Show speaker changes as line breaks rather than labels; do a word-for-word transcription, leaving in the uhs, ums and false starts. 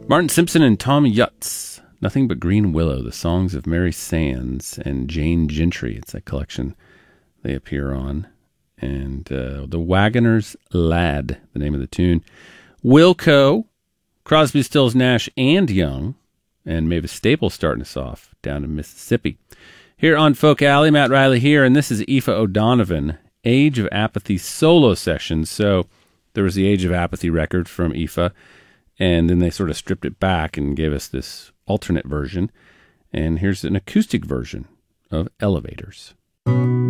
Martin Simpson and Tom Yutz, Nothing But Green Willow, the songs of Mary Sands and Jane Gentry. It's a collection they appear on. And uh, The Wagoner's Lad, the name of the tune. Wilco, Crosby, Stills, Nash, and Young, and Mavis Staples starting us off down in Mississippi. Here on Folk Alley, Matt Riley here, and this is Aoife O'Donovan, Age of Apathy solo sessions. So there was the Age of Apathy record from Aoife, and then they sort of stripped it back and gave us this alternate version. And here's an acoustic version of Elevators.